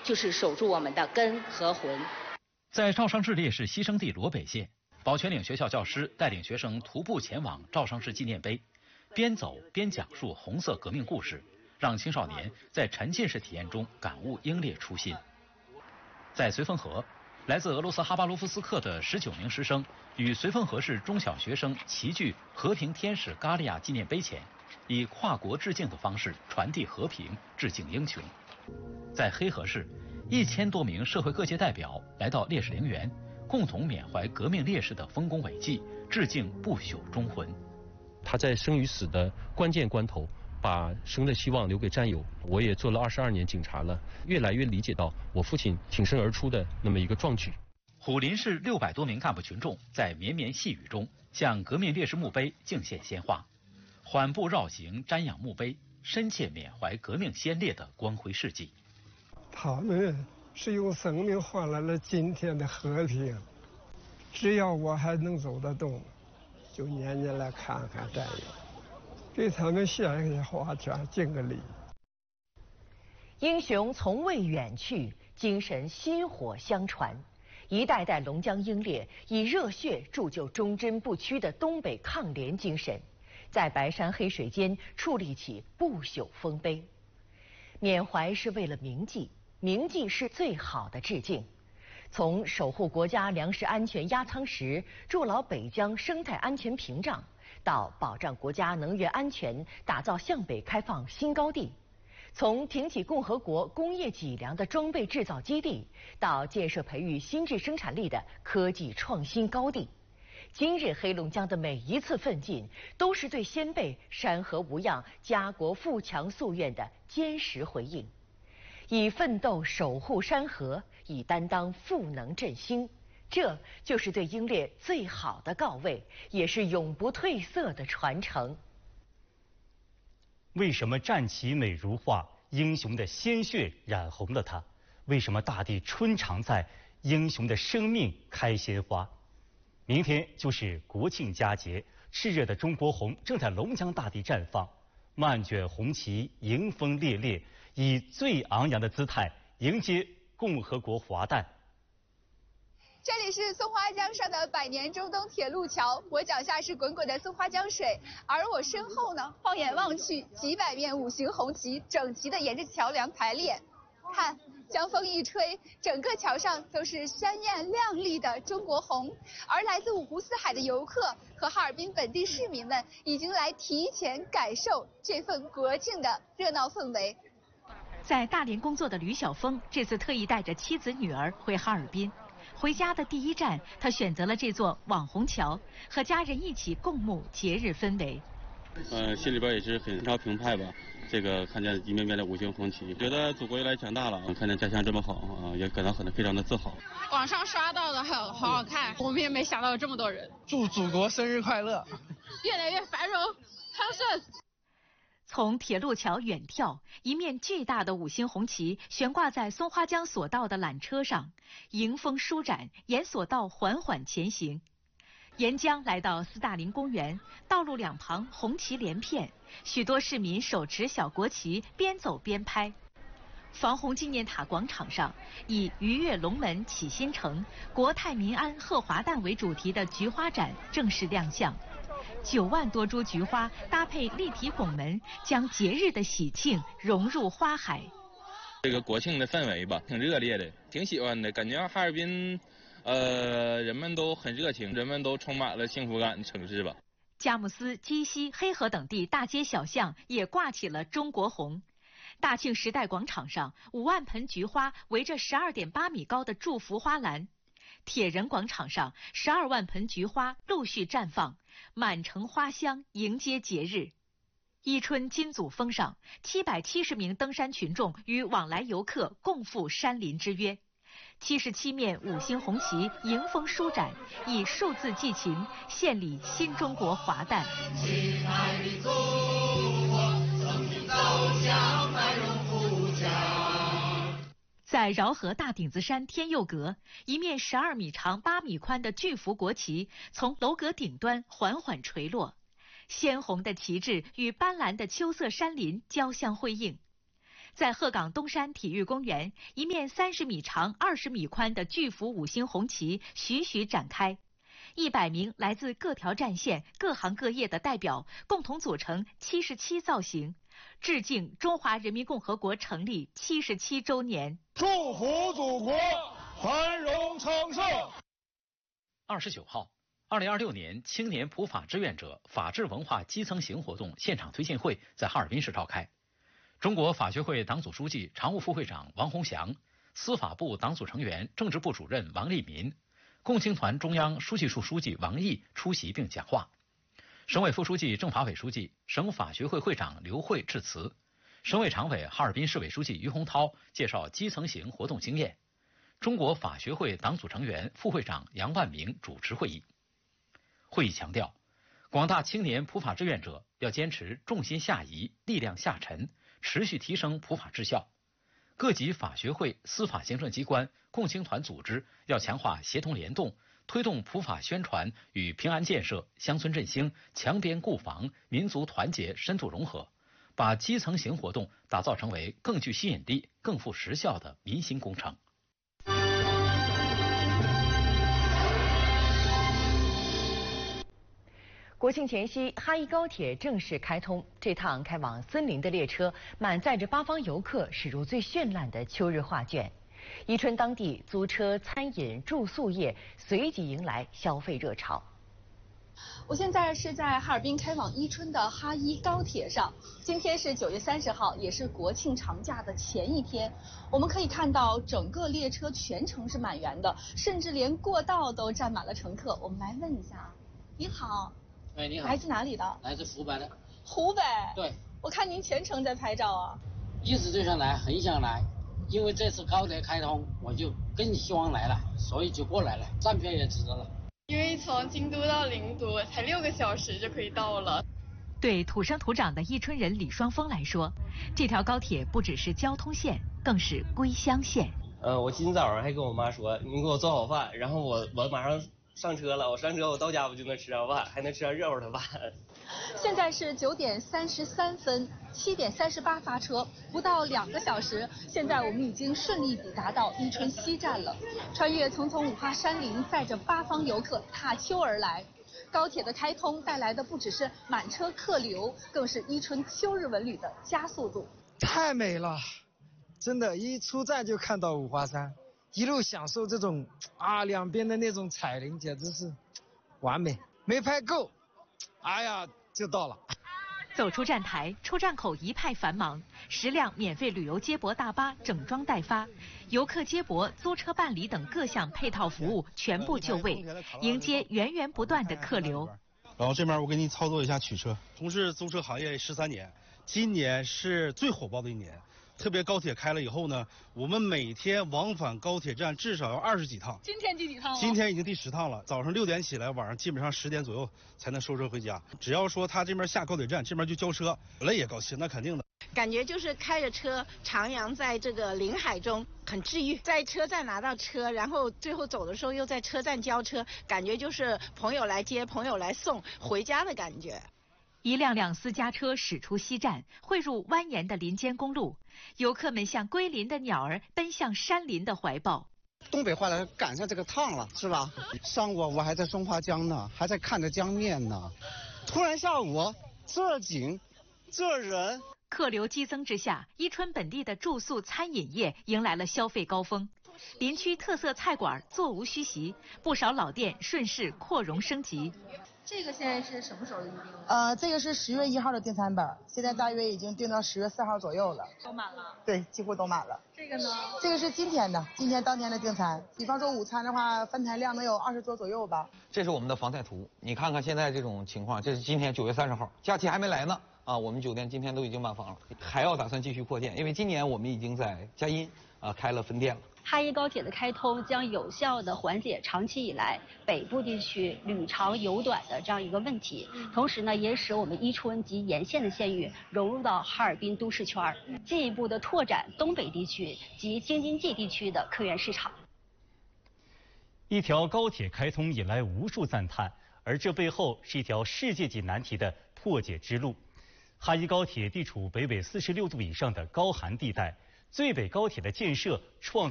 就是守住我们的根和魂。 在赵尚志烈士牺牲地罗北县，保全岭学校教师带领学生徒步前往赵尚志纪念碑，边走边讲述红色革命故事，让青少年在沉浸式体验中感悟英烈初心。在绥芬河，来自俄罗斯哈巴罗夫斯克的19名师生与绥芬河市中小学生齐聚和平天使嘎利亚纪念碑前，以跨国致敬的方式传递和平，致敬英雄。在黑河市，1000多名社会各界代表来到烈士陵园，共同缅怀革命烈士的丰功伟绩，致敬不朽忠魂。 他在生与死的关键关头，把生的希望留给战友。我也做了22年警察了，越来越理解到我父亲挺身而出的那么一个壮举。 虎林市600多名干部群众在绵绵细雨中向革命烈士墓碑敬献鲜花，缓步绕行瞻仰墓碑，深切缅怀革命先烈的光辉事迹。 他们是用生命换来了今天的和平，只要我还能走得动，就年年来看看战友，给他们献一些花圈，敬个礼。 英雄从未远去，精神薪火相传。一代代龙江英烈以热血铸就忠贞不屈的东北抗联精神，在白山黑水间矗立起不朽丰碑。缅怀是为了铭记，铭记是最好的致敬。从守护国家粮食安全压舱石，筑牢北疆生态安全屏障，到保障国家能源安全，打造向北开放新高地；从挺起共和国工业脊梁的装备制造基地，到建设培育新质生产力的科技创新高地。今日黑龙江的每一次奋进，都是对先辈山河无恙、家国富强夙愿的坚实回应。以奋斗守护山河，以担当赋能振兴，这就是对英烈最好的告慰，也是永不褪色的传承。 为什么战旗美如画？英雄的鲜血染红了它。为什么大地春常在？英雄的生命开鲜花。明天就是国庆佳节，炽热的中国红正在龙江大地绽放，漫卷红旗迎风烈烈，以最昂扬的姿态迎接共和国华诞。 这里是松花江上的百年中东铁路桥，我脚下是滚滚的松花江水，而我身后呢，放眼望去，几百面五星红旗整齐地沿着桥梁排列。看，江风一吹，整个桥上都是鲜艳亮丽的中国红，而来自五湖四海的游客和哈尔滨本地市民们已经来提前感受这份国庆的热闹氛围。 在大连工作的吕晓峰这次特意带着妻子女儿回哈尔滨，回家的第一站，他选择了这座网红桥，和家人一起共沐节日氛围。 心里边也是很超澎湃吧。这个看见一面面的五星红旗，觉得祖国越来越强大了。看见家乡这么好啊，也感到非常的自豪。 网上刷到的好好看，我们也没想到有这么多人。 祝祖国生日快乐， 越来越繁荣昌盛。 从铁路桥远眺，一面巨大的五星红旗悬挂在松花江索道的缆车上，迎风舒展，沿索道缓缓前行。沿江来到斯大林公园，道路两旁红旗连片，许多市民手持小国旗，边走边拍。防洪纪念塔广场上，以“鱼跃龙门启新城，国泰民安贺华诞”为主题的菊花展正式亮相。9万多株菊花搭配立体拱门，将节日的喜庆融入花海。 这个国庆的氛围吧，挺热烈的，挺喜欢的，感觉哈尔滨。人们都很热情，人们都充满了幸福感的城市吧。 佳木斯、鸡西、黑河等地大街小巷也挂起了中国红。大庆时代广场上，5万盆菊花围着12.8米高的祝福花篮。铁人广场上，12万盆菊花陆续绽放，满城花香迎接节日。伊春金祖峰上，770名登山群众与往来游客共赴山林之约。77面五星红旗迎风舒展，以数字寄情，献礼新中国华诞。亲爱的祖国，曾经走向繁荣富强。在饶河大顶子山天佑阁，一面12米长、8米宽的巨幅国旗从楼阁顶端缓缓垂落，鲜红的旗帜与斑斓的秋色山林交相辉映。 在鹤岗东山体育公园，一面30米长、20米宽的巨幅5星红旗徐徐展开。100名来自各条战线、各行各业的代表共同组成77造型，致敬中华人民共和国成立77周年。 祝福祖国繁荣昌盛。 29号，2026年青年普法志愿者法治文化基层行活动现场推进会在哈尔滨市召开。中国法学会党组书记、常务副会长王洪祥，司法部党组成员、政治部主任王立民，共青团中央书记处书记王毅出席并讲话。省委副书记、政法委书记、省法学会会长刘慧致辞。省委常委、哈尔滨市委书记于洪涛介绍基层行活动经验。中国法学会党组成员、副会长杨万明主持会议。会议强调，广大青年普法志愿者要坚持重心下移、力量下沉，持续提升普法质效。各级法学会、司法行政机关、共青团组织要强化协同联动，推动普法宣传与平安建设、乡村振兴、强边固防、民族团结深度融合，把基层行活动打造成为更具吸引力、更富实效的民心工程。 国庆前夕，哈伊高铁正式开通。这趟开往森林的列车，满载着八方游客，驶入最绚烂的秋日画卷。伊春当地租车、餐饮、住宿业随即迎来消费热潮。 我现在是在哈尔滨开往伊春的哈伊高铁上，今天是9月30号，也是国庆长假的前一天。我们可以看到，整个列车全程是满员的，甚至连过道都站满了乘客。我们来问一下，你好。 哎，你好， 来自哪里的？ 来自湖北的。 湖北？ 对。 我看您全程在拍照啊。 一直就想来，很想来，因为这次高铁开通，我就更希望来了，所以就过来了，站票也值得了。 因为从京都到灵都才6个小时就可以到了。 对土生土长的伊春人李双峰来说，这条高铁不只是交通线，更是归乡线。 我今天早上还跟我妈说，你给我做好饭，然后我马上上车了，我上车我到家我就能吃上饭，还能吃上热乎的饭。 现在是9点33分，7点38发车，不到2个小时，现在我们已经顺利抵达到伊春西站了。穿越丛丛五花山林，载着八方游客踏秋而来。高铁的开通带来的不只是满车客流，更是伊春秋日文旅的加速度。 太美了，真的，一出站就看到五花山。一路享受这种两边的那种彩铃，简直是完美。没拍够，哎呀，就到了。 走出站台，出站口一派繁忙，10辆免费旅游接驳大巴整装待发，游客接驳、租车办理等各项配套服务全部就位，迎接源源不断的客流。 然后这边我给你操作一下取车，从事租车行业13年，今年是最火爆的一年。特别高铁开了以后呢，我们每天往返高铁站至少要20几趟。 今天第几趟了？ 今天已经第10趟了。早上6点起来，晚上基本上10点左右才能收车回家。只要说他这边下高铁站，这边就交车，累也高兴，那肯定的。 感觉就是开着车徜徉在这个林海中，很治愈。在车站拿到车，然后最后走的时候又在车站交车，感觉就是朋友来接，朋友来送，回家的感觉。 一辆辆私家车驶出西站，汇入蜿蜒的林间公路，游客们像归林的鸟儿，奔向山林的怀抱。 东北话来赶上这个趟了，是吧？上午我还在松花江呢，还在看着江面呢，突然下午这景，这人。 客流激增之下，伊春本地的住宿餐饮业迎来了消费高峰。林区特色菜馆座无虚席，不少老店顺势扩容升级。 这个现在是什么时候的预定？ 这个是10月1号的订餐本，现在大约已经订到10月4号左右了。 都满了？ 对，几乎都满了。 这个呢？ 这个是今天当天的订餐。比方说午餐的话，分台量能有20桌左右吧。 这是我们的房菜图，你看看现在这种情况，这是今天9月30号，假期还没来呢。我们酒店今天都已经满房了，还要打算继续扩建，因为今年我们已经在佳音开了分店了。 哈伊高铁的开通将有效地缓解长期以来北部地区旅长游短的这样一个问题，同时呢，也使我们伊春及沿线的县域融入到哈尔滨都市圈，进一步的拓展东北地区及京津冀地区的客源市场。 一条高铁开通引来无数赞叹，而这背后是一条世界级难题的破解之路。 哈伊高铁地处北纬46度以上的高寒地带，最北高铁的建设创造